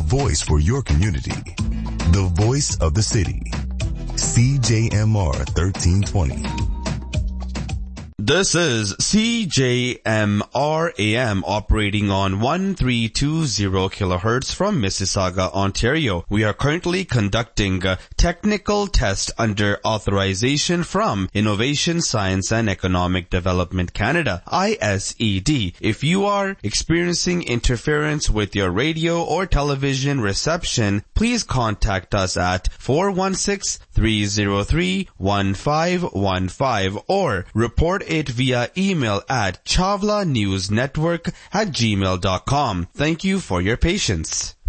voice for your community. The voice of the city. CJMR 1320. This is CJMR AM operating on 1320 kilohertz from Mississauga, Ontario. We are currently conducting a technical test under authorization from Innovation, Science and Economic Development Canada, ISED. If you are experiencing interference with your radio or television reception, please contact us at 416-303-1515 or report it via email at chavlanewsnetwork@gmail.com. Thank you for your patience.